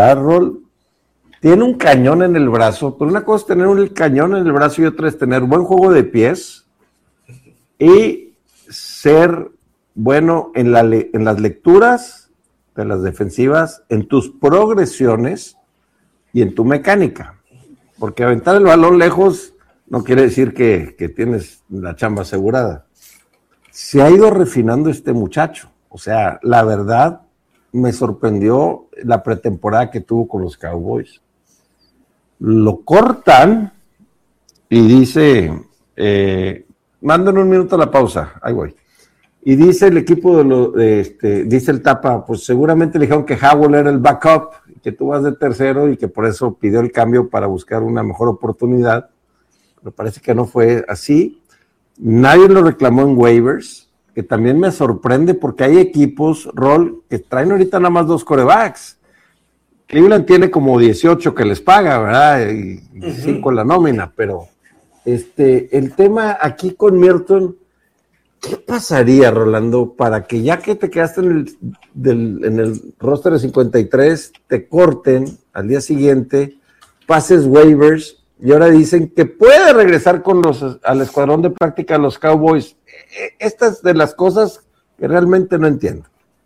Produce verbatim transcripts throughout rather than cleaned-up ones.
Arroll tiene un cañón en el brazo, pero una cosa es tener un cañón en el brazo y otra es tener buen juego de pies y ser bueno en, la le- en las lecturas de las defensivas, en tus progresiones y en tu mecánica. Porque aventar el balón lejos no quiere decir que, que tienes la chamba asegurada. Se ha ido refinando este muchacho. O sea, la verdad, me sorprendió la pretemporada que tuvo con los Cowboys. Lo cortan y dice, eh, mandan un minuto a la pausa, ahí voy. Y dice el equipo, de lo, de este, dice el Tapa, pues seguramente le dijeron que Howell era el backup, que tú vas de tercero y que por eso pidió el cambio para buscar una mejor oportunidad. Me parece que no fue así. Nadie lo reclamó en waivers, que también me sorprende porque hay equipos, Rol, que traen ahorita nada más dos quarterbacks. Cleveland tiene como dieciocho que les paga, ¿verdad? Y cinco uh-huh. en la nómina, pero este, el tema aquí con Milton, ¿qué pasaría, Rolando, para que ya que te quedaste en el, del, en el roster de cincuenta y tres, te corten al día siguiente, pases waivers, y ahora dicen que puede regresar con los al escuadrón de práctica de los Cowboys? Estas de las cosas que realmente no entiendo.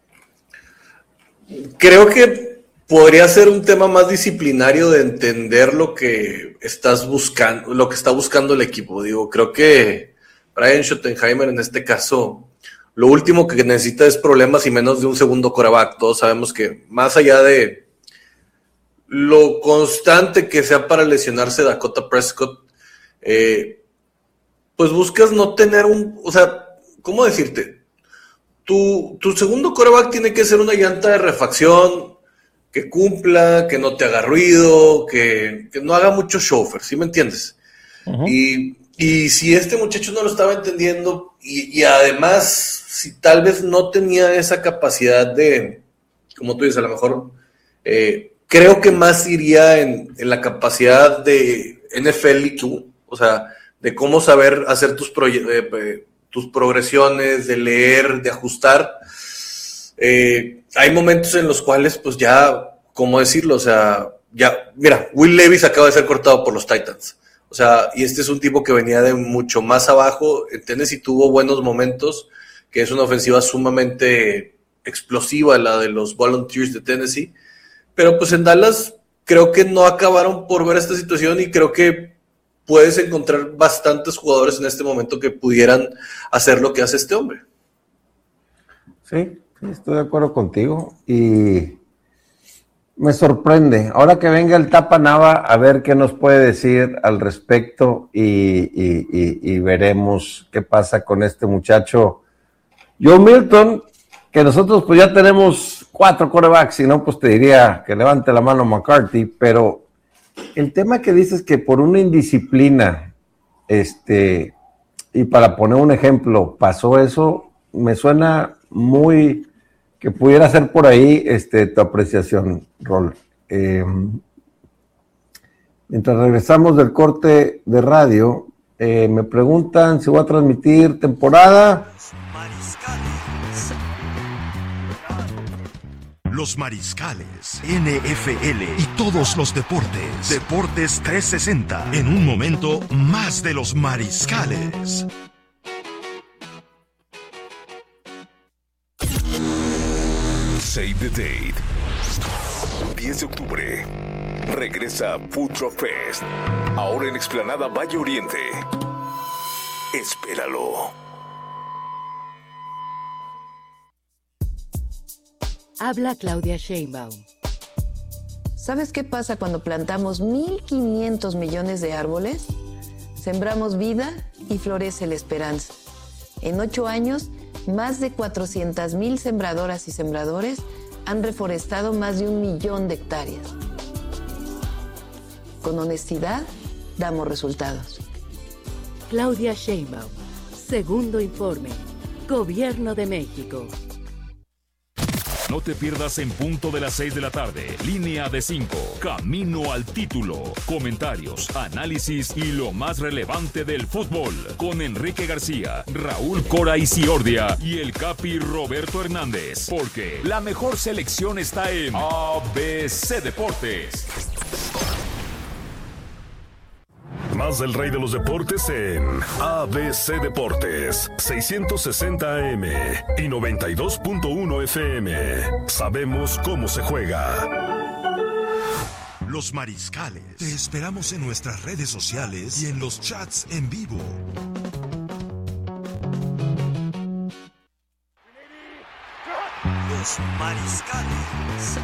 Creo que podría ser un tema más disciplinario de entender lo que estás buscando, lo que está buscando el equipo. Digo, creo que Brian Schottenheimer en este caso, lo último que necesita es problemas y menos de un segundo quarterback. Todos sabemos que más allá de lo constante que sea para lesionarse Dakota Prescott, eh, pues buscas no tener un, o sea, ¿cómo decirte? Tu, tu segundo quarterback tiene que ser una llanta de refacción, que cumpla, que no te haga ruido, que, que no haga mucho chauffeur, ¿sí me entiendes? Uh-huh. Y, y si este muchacho no lo estaba entendiendo, y, y además, si tal vez no tenía esa capacidad de, como tú dices, a lo mejor, eh, creo que más iría en, en la capacidad de N F L I Q, o sea, de cómo saber hacer tus, proye- eh, tus progresiones, de leer, de ajustar. Eh, hay momentos en los cuales, pues ya, ¿cómo decirlo? O sea, ya, mira, Will Levis acaba de ser cortado por los Titans. O sea, y este es un tipo que venía de mucho más abajo. En Tennessee tuvo buenos momentos, que es una ofensiva sumamente explosiva, la de los Volunteers de Tennessee. Pero pues en Dallas creo que no acabaron por ver esta situación y creo que puedes encontrar bastantes jugadores en este momento que pudieran hacer lo que hace este hombre. Sí, sí, estoy de acuerdo contigo y me sorprende. Ahora que venga el Tapa Nava a ver qué nos puede decir al respecto y, y, y, y veremos qué pasa con este muchacho Joe Milton, que nosotros pues ya tenemos cuatro quarterbacks, si no pues te diría que levante la mano McCarthy, pero el tema que dices que por una indisciplina, este, y para poner un ejemplo, pasó eso, me suena muy que pudiera ser por ahí este, tu apreciación, Rol. Eh, mientras regresamos del corte de radio, eh, me preguntan si voy a transmitir temporada. Los Mariscales, N F L y todos los deportes. Deportes trescientos sesenta. En un momento, más de los Mariscales. Save the date. diez de octubre. Regresa Food Truck Fest. Ahora en Explanada Valle Oriente. Espéralo. Habla Claudia Sheinbaum. ¿Sabes qué pasa cuando plantamos mil quinientos millones de árboles? Sembramos vida y florece la esperanza. En ocho años, más de cuatrocientas mil sembradoras y sembradores han reforestado más de un millón de hectáreas. Con honestidad, damos resultados. Claudia Sheinbaum. Segundo informe. Gobierno de México. No te pierdas en punto de las seis de la tarde. Línea de cinco. Camino al título. Comentarios, análisis y lo más relevante del fútbol. Con Enrique García, Raúl Cora Isiordia y el Capi Roberto Hernández. Porque la mejor selección está en A B C Deportes. Más del rey de los deportes en A B C Deportes, seiscientos sesenta A M y noventa y dos punto uno F M. Sabemos cómo se juega. Los Mariscales. Te esperamos en nuestras redes sociales y en los chats en vivo. Los Mariscales.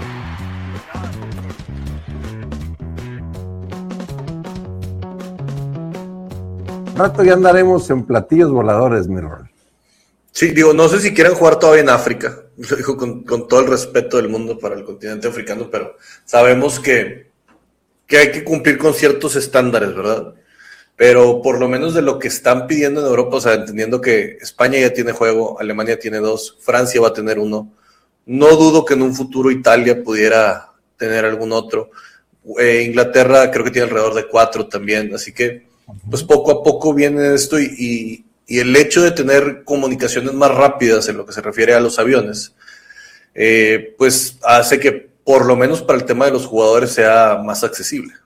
Rato ya andaremos en platillos voladores, mi Rol. Sí, digo, no sé si quieran jugar todavía en África, lo digo con, con todo el respeto del mundo para el continente africano, pero sabemos que, que hay que cumplir con ciertos estándares, ¿verdad? Pero por lo menos de lo que están pidiendo en Europa, o sea, entendiendo que España ya tiene juego, Alemania tiene dos, Francia va a tener uno, no dudo que en un futuro Italia pudiera tener algún otro, eh, Inglaterra creo que tiene alrededor de cuatro también, así que pues poco a poco viene esto y, y, y el hecho de tener comunicaciones más rápidas en lo que se refiere a los aviones, eh, pues hace que por lo menos para el tema de los jugadores sea más accesible.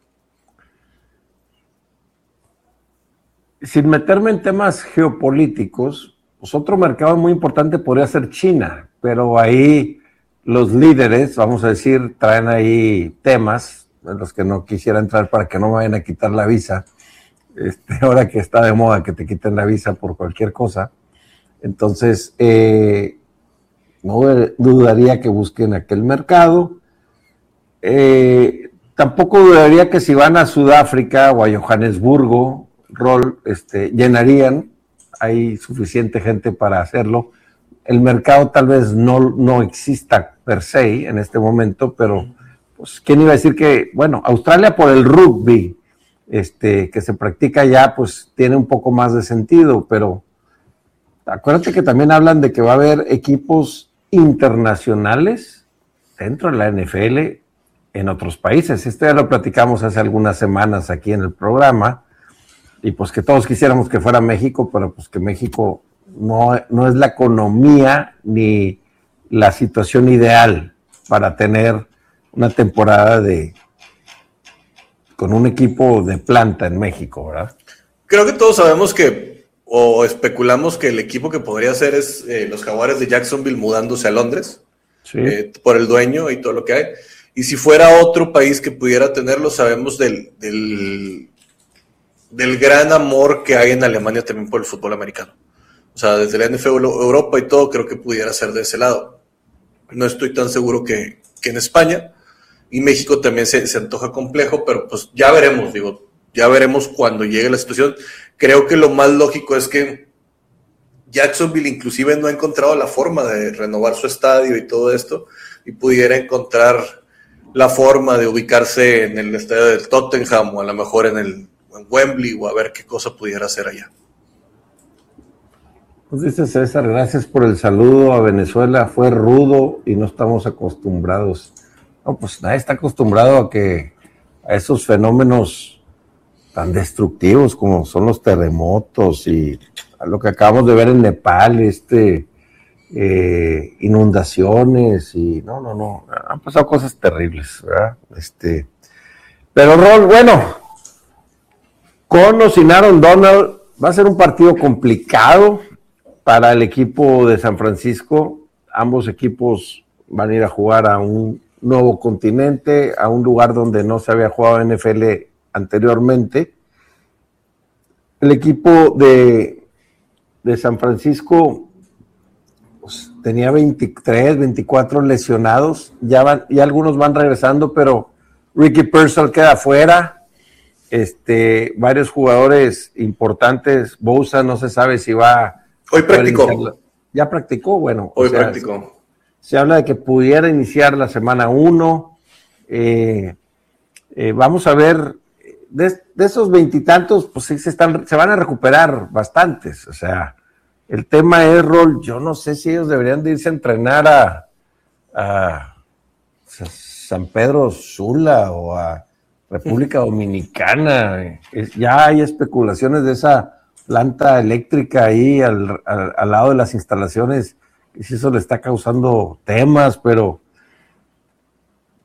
Sin meterme en temas geopolíticos, pues otro mercado muy importante podría ser China, pero ahí los líderes, vamos a decir, traen ahí temas en los que no quisiera entrar para que no me vayan a quitar la visa. Este, ahora que está de moda que te quiten la visa por cualquier cosa, entonces eh, no dudaría que busquen aquel mercado. Eh, tampoco dudaría que si van a Sudáfrica o a Johannesburgo, Rol, este, llenarían, hay suficiente gente para hacerlo. El mercado tal vez no, no exista per se en este momento, pero pues, ¿quién iba a decir que, bueno, Australia por el rugby, Este, que se practica ya, pues tiene un poco más de sentido, pero acuérdate que también hablan de que va a haber equipos internacionales dentro de la N F L en otros países. Esto ya lo platicamos hace algunas semanas aquí en el programa, y pues que todos quisiéramos que fuera México, pero pues que México no, no es la economía ni la situación ideal para tener una temporada de con un equipo de planta en México, ¿verdad? Creo que todos sabemos que, o especulamos que el equipo que podría ser es eh, los Jaguares de Jacksonville mudándose a Londres, sí. eh, por el dueño y todo lo que hay. Y si fuera otro país que pudiera tenerlo, sabemos del, del, del gran amor que hay en Alemania también por el fútbol americano. O sea, desde la N F L Europa y todo, creo que pudiera ser de ese lado. No estoy tan seguro que, que en España. Y México también se, se antoja complejo, pero pues ya veremos, digo, ya veremos cuando llegue la situación. Creo que lo más lógico es que Jacksonville inclusive no ha encontrado la forma de renovar su estadio y todo esto, y pudiera encontrar la forma de ubicarse en el estadio del Tottenham o a lo mejor en el en Wembley, o a ver qué cosa pudiera hacer allá. Pues dice César, gracias por el saludo a Venezuela, fue rudo y no estamos acostumbrados. No, pues nadie está acostumbrado a que a esos fenómenos tan destructivos como son los terremotos y a lo que acabamos de ver en Nepal, este eh, inundaciones y no, no, no, han pasado cosas terribles, ¿verdad? Este, pero Rol, bueno, con o sin Aaron Donald va a ser un partido complicado para el equipo de San Francisco. Ambos equipos van a ir a jugar a un nuevo continente, a un lugar donde no se había jugado N F L anteriormente. El equipo de, de San Francisco pues, tenía veintitrés, veinticuatro lesionados, ya, van, ya algunos van regresando, pero Ricky Pearsall queda fuera, este, varios jugadores importantes, Bosa no se sabe si va... Hoy practicó. Ya practicó, bueno. Hoy o sea, practicó. Se habla de que pudiera iniciar la semana uno. Eh, eh, vamos a ver, de, de esos veintitantos, pues sí se, están, se van a recuperar bastantes. O sea, el tema es, Rol, yo no sé si ellos deberían de irse a entrenar a, a San Pedro Sula o a República Dominicana. Es, ya hay especulaciones de esa planta eléctrica ahí al, al, al lado de las instalaciones, y si eso le está causando temas, pero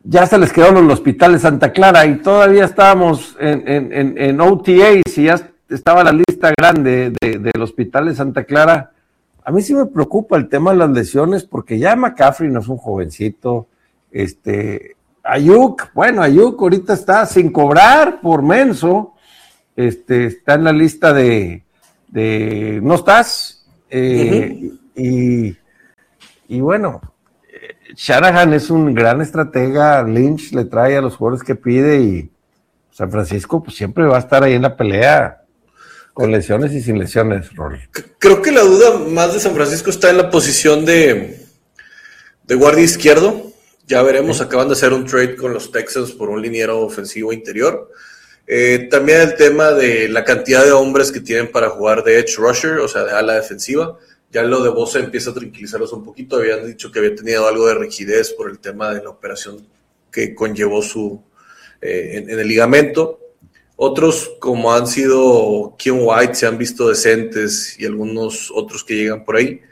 ya se les quedó en el hospital de Santa Clara y todavía estábamos en, en, en, en O T As y ya estaba la lista grande de, del hospital de Santa Clara. A mí sí me preocupa el tema de las lesiones porque ya McCaffrey no es un jovencito. Este, Ayuk, bueno, Ayuk ahorita está sin cobrar por menso. Este, está en la lista de, de no estás. Eh, uh-huh. y, y bueno, Shanahan es un gran estratega. Lynch le trae a los jugadores que pide y San Francisco pues siempre va a estar ahí en la pelea. Con lesiones y sin lesiones, Rory. Creo que la duda más de San Francisco está en la posición de, de guardia izquierdo. Ya veremos, sí. Acaban de hacer un trade con los Texans por un liniero ofensivo interior. Eh, también el tema de la cantidad de hombres que tienen para jugar de edge rusher, o sea, de ala defensiva. Ya lo de Bosa empieza a tranquilizarlos un poquito. Habían dicho que había tenido algo de rigidez por el tema de la operación que conllevó su eh, en, en el ligamento. Otros, como han sido Kim White, se han visto decentes y algunos otros que llegan por ahí.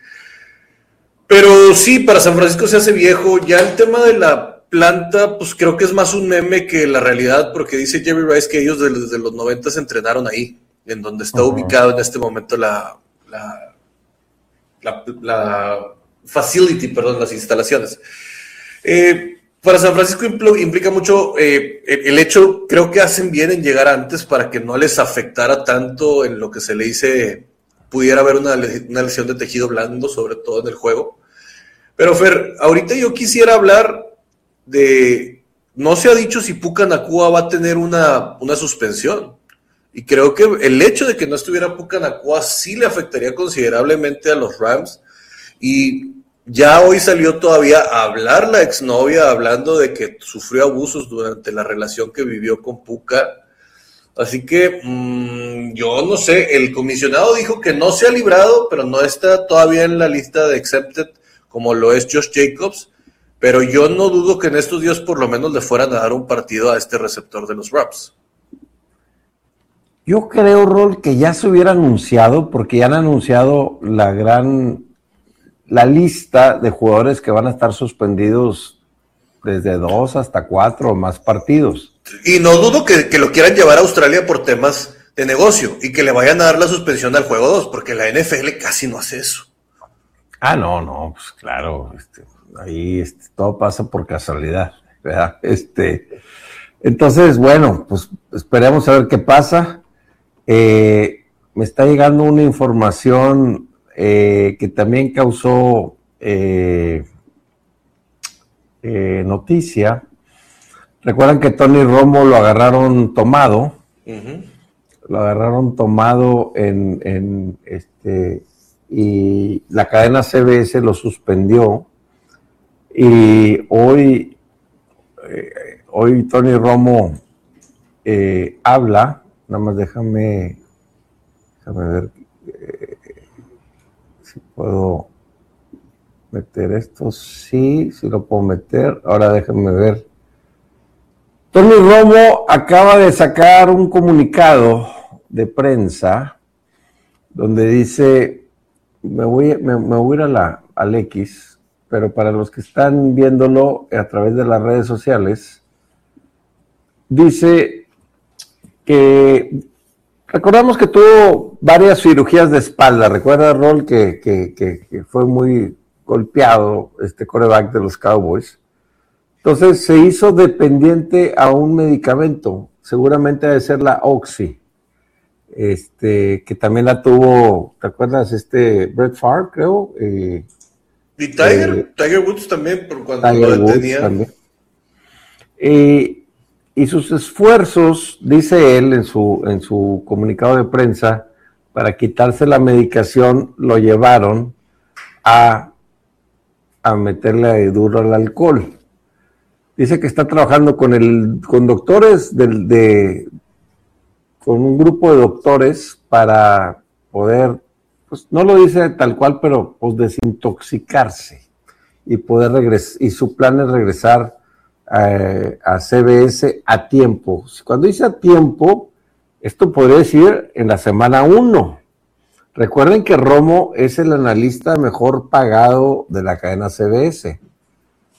Pero sí, para San Francisco se hace viejo. Ya el tema de la planta, pues creo que es más un meme que la realidad, porque dice Jerry Rice que ellos desde los noventa se entrenaron ahí, en donde está uh-huh. ubicado en este momento la, la, la, la facility, perdón, las instalaciones. Eh, Para San Francisco implica mucho eh, el hecho, creo que hacen bien en llegar antes para que no les afectara tanto en lo que se le dice, pudiera haber una, una lesión de tejido blando, sobre todo en el juego. Pero Fer, ahorita yo quisiera hablar de, no se ha dicho si Puka Nacua va a tener una, una suspensión. Y creo que el hecho de que no estuviera Puka Nacua sí le afectaría considerablemente a los Rams. Y ya hoy salió todavía a hablar la exnovia, hablando de que sufrió abusos durante la relación que vivió con Puka. Así que mmm, yo no sé, el comisionado dijo que no se ha librado, pero no está todavía en la lista de accepted como lo es Josh Jacobs. Pero yo no dudo que en estos días por lo menos le fueran a dar un partido a este receptor de los Rams. Yo creo, Rol, que ya se hubiera anunciado, porque ya han anunciado la gran... la lista de jugadores que van a estar suspendidos desde dos hasta cuatro o más partidos. Y no dudo que, que lo quieran llevar a Australia por temas de negocio y que le vayan a dar la suspensión al juego dos, porque la N F L casi no hace eso. Ah, no, no, pues claro, este, ahí este, todo pasa por casualidad, ¿verdad? Este, entonces, bueno, pues esperemos a ver qué pasa. Eh, me está llegando una información Eh, que también causó eh, eh, noticia. Recuerdan que Tony Romo lo agarraron tomado, uh-huh. lo agarraron tomado en, en este, y la cadena C B S lo suspendió, y hoy, eh, hoy Tony Romo eh, habla, nada más déjame, déjame ver, eh, si puedo meter esto, sí, sí lo puedo meter. Ahora déjenme ver. Tony Romo acaba de sacar un comunicado de prensa donde dice, me voy, me, me voy a ir a la, al X, pero para los que están viéndolo a través de las redes sociales, dice que recordamos que tuvo varias cirugías de espalda. Recuerda, Rol, que, que, que, que fue muy golpeado este quarterback de los Cowboys. Entonces se hizo dependiente a un medicamento. Seguramente debe ser la Oxy. Este, que también la tuvo, ¿te acuerdas? Este Brett Favre, creo. Eh, y Tiger, eh, Tiger Woods también, por cuando Tiger lo detenía. Eh, Y sus esfuerzos, dice él en su, en su comunicado de prensa, para quitarse la medicación, lo llevaron a, a meterle duro al alcohol. Dice que está trabajando con el, con doctores del, de, con un grupo de doctores para poder, pues no lo dice tal cual, pero pues desintoxicarse y poder regresar, y su plan es regresar a C B S a tiempo. Cuando dice a tiempo, esto podría decir en la semana uno. Recuerden que Romo es el analista mejor pagado de la cadena C B S.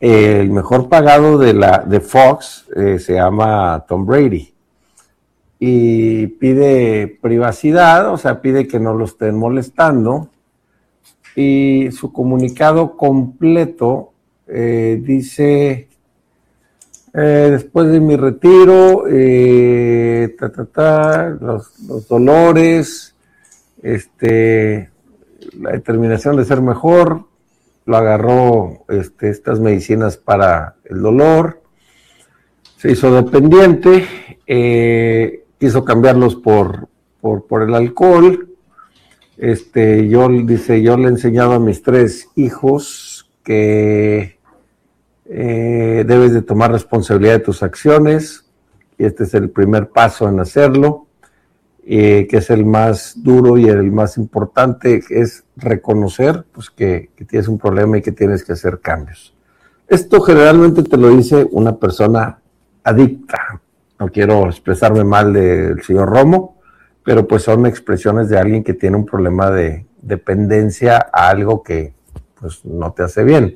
eh, el mejor pagado de, la, de Fox eh, se llama Tom Brady. Y pide privacidad, o sea, pide que no lo estén molestando. Y su comunicado completo eh, dice, eh, después de mi retiro, eh, ta, ta, ta, los, los dolores, este, la determinación de ser mejor, lo agarró este, estas medicinas para el dolor, se hizo dependiente, eh, quiso cambiarlos por, por, por el alcohol. Este, yo, dice, yo le he enseñado a mis tres hijos que eh, debes de tomar responsabilidad de tus acciones, y este es el primer paso en hacerlo, eh, que es el más duro y el más importante, es reconocer pues, que, que tienes un problema y que tienes que hacer cambios. Esto generalmente te lo dice una persona adicta. No quiero expresarme mal del señor Romo, pero pues son expresiones de alguien que tiene un problema de dependencia a algo que pues no te hace bien.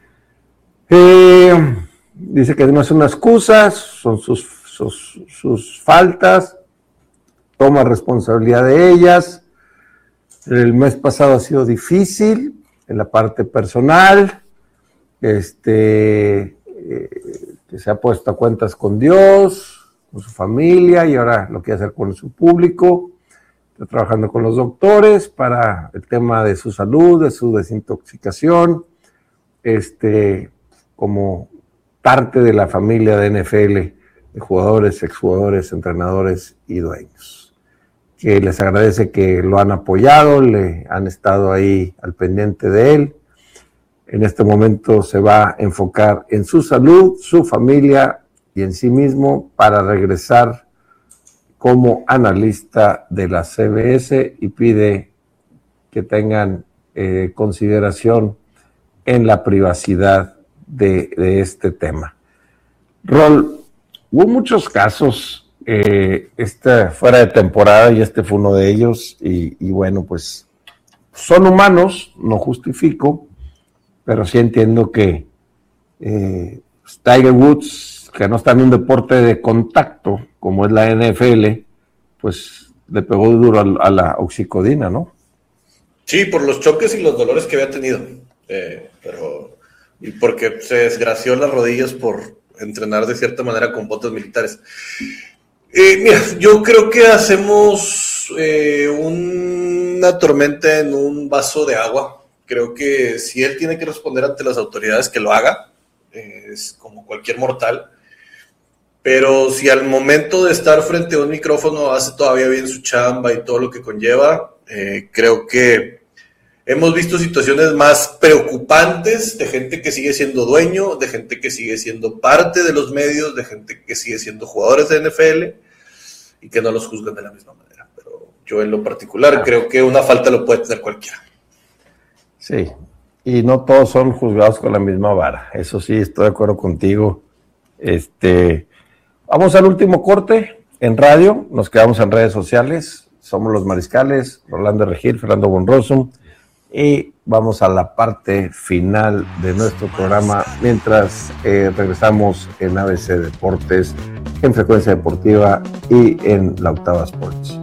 Eh, dice que no es una excusa, son sus, sus, sus faltas, toma responsabilidad de ellas. El mes pasado ha sido difícil en la parte personal, este, eh, que se ha puesto a cuentas con Dios, con su familia, y ahora lo quiere hacer con su público. Está trabajando con los doctores para el tema de su salud, de su desintoxicación, este, como parte de la familia de N F L, de jugadores, exjugadores, entrenadores y dueños. Que les agradece que lo han apoyado, le han estado ahí al pendiente de él. En este momento se va a enfocar en su salud, su familia y en sí mismo para regresar como analista de la C B S, y pide que tengan eh, consideración en la privacidad de, de este tema. Rol, hubo muchos casos eh, este, fuera de temporada, y este fue uno de ellos, y, y bueno, pues son humanos, no justifico, pero sí entiendo que eh, Tiger Woods, que no está en un deporte de contacto como es la N F L, pues le pegó duro a, a la oxicodina, ¿no? Sí, por los choques y los dolores que había tenido, eh, pero y porque se desgració las rodillas por entrenar de cierta manera con botas militares. Eh, mira, yo creo que hacemos eh, una tormenta en un vaso de agua. Creo que si él tiene que responder ante las autoridades, que lo haga, eh, es como cualquier mortal. Pero si al momento de estar frente a un micrófono hace todavía bien su chamba y todo lo que conlleva, eh, creo que hemos visto situaciones más preocupantes de gente que sigue siendo dueño, de gente que sigue siendo parte de los medios, de gente que sigue siendo jugadores de N F L y que no los juzgan de la misma manera. Pero yo en lo particular creo que una falta lo puede tener cualquiera. Sí, y no todos son juzgados con la misma vara. Eso sí, estoy de acuerdo contigo. Este... Vamos al último corte en radio, nos quedamos en redes sociales, somos los Mariscales, Rolando Regil, Fernando Bonroso, y vamos a la parte final de nuestro programa mientras eh, regresamos en A B C Deportes, en Frecuencia Deportiva y en La Octava Sports.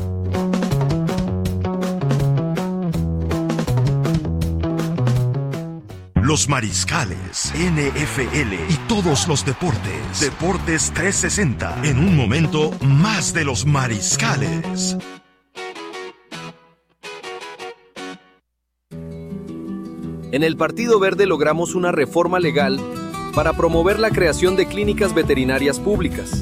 Los Mariscales, N F L y todos los deportes. Deportes trescientos sesenta. En un momento, más de los Mariscales. En el Partido Verde logramos una reforma legal para promover la creación de clínicas veterinarias públicas.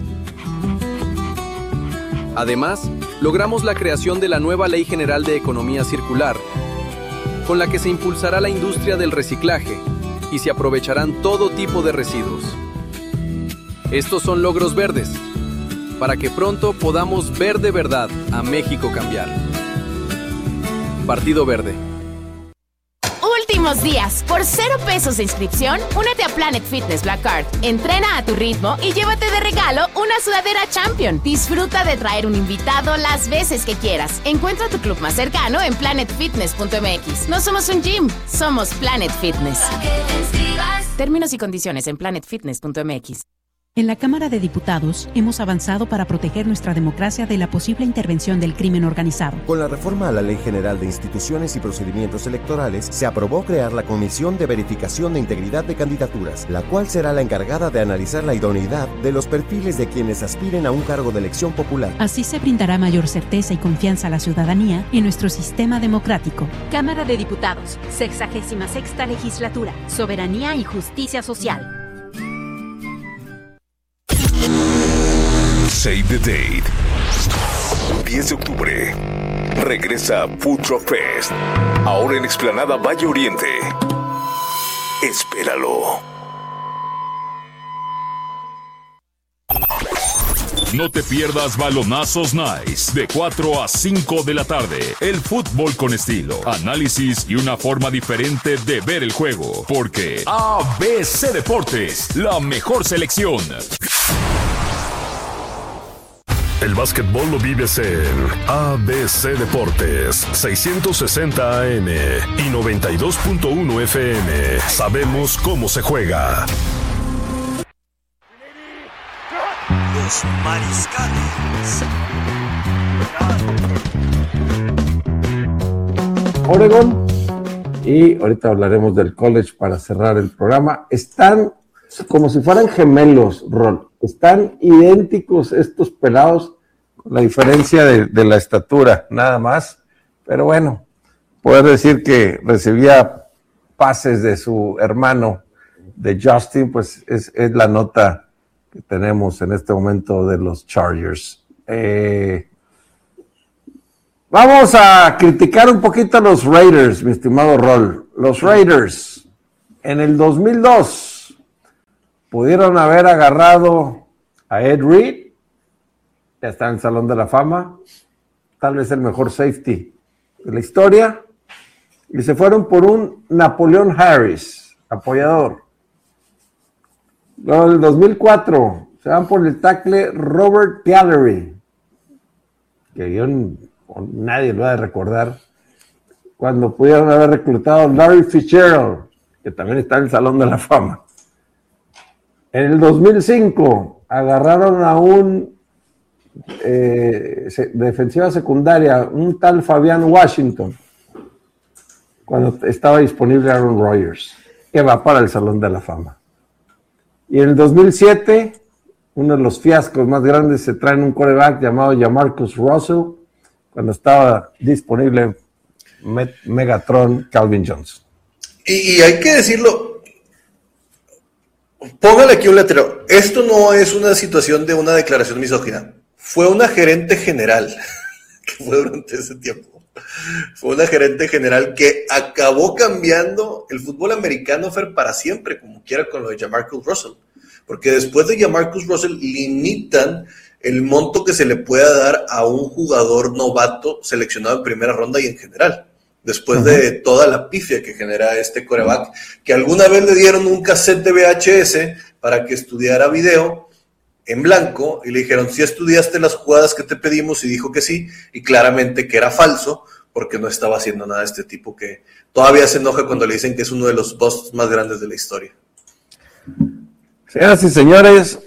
Además, logramos la creación de la nueva Ley General de Economía Circular, con la que se impulsará la industria del reciclaje y se aprovecharán todo tipo de residuos. Estos son logros verdes, para que pronto podamos ver de verdad a México cambiar. Partido Verde. últimos días. Por cero pesos de inscripción, únete a Planet Fitness Black Card. Entrena a tu ritmo y llévate de regalo una sudadera Champion. Disfruta de traer un invitado las veces que quieras. Encuentra tu club más cercano en planet fitness punto m x. No somos un gym, somos Planet Fitness. Términos y condiciones en planet fitness punto m x. En la Cámara de Diputados hemos avanzado para proteger nuestra democracia de la posible intervención del crimen organizado. Con la reforma a la Ley General de Instituciones y Procedimientos Electorales, se aprobó crear la Comisión de Verificación de Integridad de Candidaturas, la cual será la encargada de analizar la idoneidad de los perfiles de quienes aspiren a un cargo de elección popular. Así se brindará mayor certeza y confianza a la ciudadanía en nuestro sistema democrático. Cámara de Diputados, sexagésima sexta Legislatura, Soberanía y Justicia Social. Save the date. diez de octubre. Regresa Food Truck Fest. Ahora en Explanada Valle Oriente. Espéralo. No te pierdas Balonazos Nice de cuatro a cinco de la tarde. El fútbol con estilo, análisis y una forma diferente de ver el juego. Porque A B C Deportes, la mejor selección. El básquetbol lo vives en A B C Deportes, seiscientos sesenta A M y noventa y dos punto uno F M. Sabemos cómo se juega. Los Mariscales. Oregon, y ahorita hablaremos del college para cerrar el programa. Están como si fueran gemelos, Ron. Están idénticos estos pelados, con la diferencia de, de la estatura, nada más. Pero bueno, poder decir que recibía pases de su hermano, de Justin, pues es, es la nota que tenemos en este momento de los Chargers. Eh, vamos a criticar un poquito a los Raiders, mi estimado Rol. Los Raiders, en el dos mil dos, pudieron haber agarrado a Ed Reed, ya está en el Salón de la Fama, tal vez el mejor safety de la historia, y se fueron por un Napoleon Harris, apoyador. Luego, en el dos mil cuatro, se van por el tackle Robert Gallery, que yo nadie lo va a recordar, cuando pudieron haber reclutado a Larry Fitzgerald, que también está en el Salón de la Fama. En el dos mil cinco agarraron a un eh, se, defensiva secundaria, un tal Fabian Washington, cuando estaba disponible Aaron Rodgers, que va para el Salón de la Fama. Y en el dos mil siete, uno de los fiascos más grandes, se traen un quarterback llamado Jamarcus Russell, cuando estaba disponible Met, Megatron Calvin Johnson. Y, y hay que decirlo, póngale aquí un letrero, esto no es una situación de una declaración misógina, fue una gerente general, que fue durante ese tiempo, fue una gerente general que acabó cambiando el fútbol americano, Fer, para siempre, como quiera, con lo de Jamarcus Russell, porque después de Jamarcus Russell limitan el monto que se le pueda dar a un jugador novato seleccionado en primera ronda y en general. Después uh-huh. de toda la pifia que genera este quarterback, que alguna vez le dieron un cassette de V H S para que estudiara video en blanco, y le dijeron, si estudiaste las jugadas que te pedimos, y dijo que sí, y claramente que era falso, porque no estaba haciendo nada de este tipo, que todavía se enoja cuando le dicen que es uno de los busts más grandes de la historia. Señoras y señores,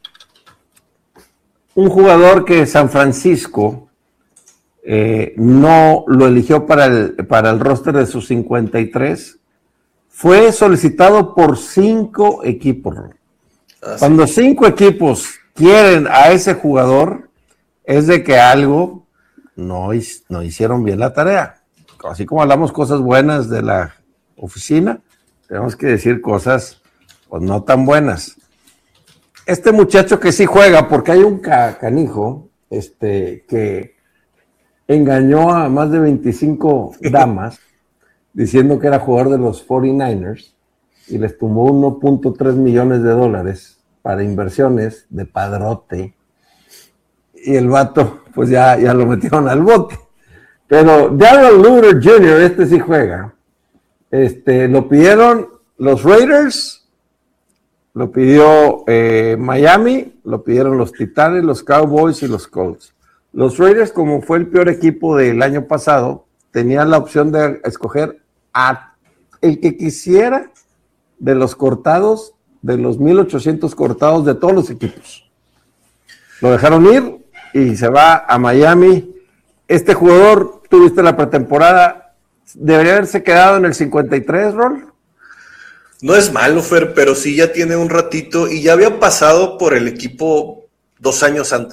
un jugador que San Francisco Eh, no lo eligió para el, para el roster de sus cincuenta y tres, fue solicitado por cinco equipos. Ah, Cuando sí. cinco equipos quieren a ese jugador, es de que algo no, no hicieron bien la tarea. Así como hablamos cosas buenas de la oficina, tenemos que decir cosas pues, no tan buenas. Este muchacho que sí juega, porque hay un canijo este, que engañó a más de veinticinco damas diciendo que era jugador de los cuarenta y nueve ers y les tumbó uno punto tres millones de dólares para inversiones de padrote, y el vato pues ya, ya lo metieron al bote. Pero Darrell Luter junior, este sí juega, Este, lo pidieron los Raiders, lo pidió eh, Miami, lo pidieron los Titanes, los Cowboys y los Colts. Los Raiders, como fue el peor equipo del año pasado, tenían la opción de escoger a el que quisiera de los cortados, de los mil ochocientos cortados de todos los equipos. Lo dejaron ir y se va a Miami. Este jugador, tuviste la pretemporada, debería haberse quedado en el cincuenta y tres, Rol. No es malo, Fer, pero sí ya tiene un ratito y ya había pasado por el equipo dos años antes.